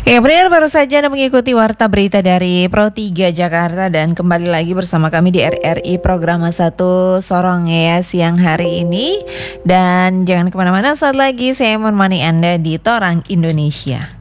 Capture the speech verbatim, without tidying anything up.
Ya, benar baru saja Anda mengikuti Warta Berita dari Pro tiga Jakarta dan kembali lagi bersama kami di R R I Program satu Sorong ya siang hari ini. Dan jangan kemana-mana, saat lagi saya menemani Anda di Torang Indonesia.